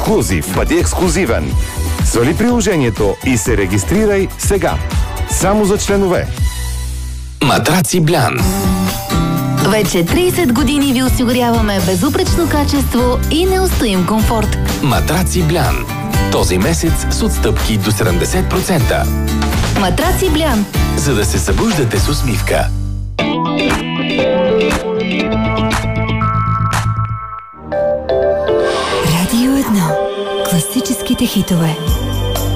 Ексклузив. Бъди ексклузивен. Свали приложението и се регистрирай сега. Само за членове. Матраци Блян. Вече 30 години ви осигуряваме безупречно качество и неустоим комфорт. Матраци Блян. Този месец с отстъпки до 70%. Матраци Блян. За да се събуждате с усмивка. Радио 1. Класическите хитове.